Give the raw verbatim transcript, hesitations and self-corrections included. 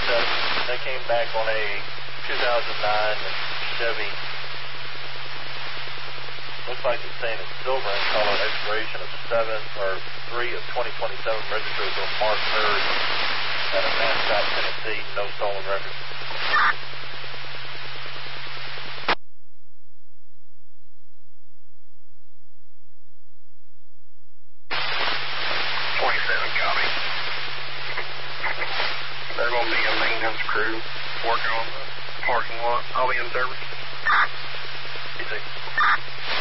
that. They came back on a two thousand nine Chevy. Looks like it's saying it's silver in color, expiration of seven or three of twenty twenty-seven, registered on March third at a Mascot, Tennessee, no stolen records. twenty-seven, copy. There's going to be a maintenance crew working on the parking lot. I'll be in service. P six.